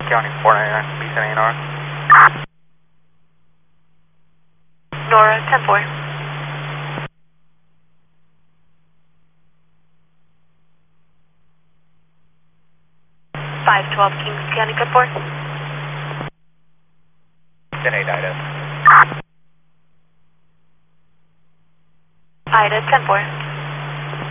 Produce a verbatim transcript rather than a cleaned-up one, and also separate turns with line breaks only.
County four ninety-nine, B seven Nora.
Nora, ten four. five twelve Kings County, code four.
ten eight Ida.
Ida, ten four.